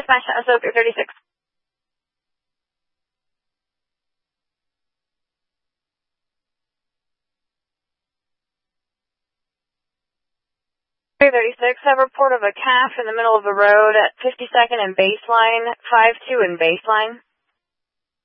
dispatch, SO 336. 336, have a report of a calf in the middle of the road at 52nd and Baseline, 52 and Baseline.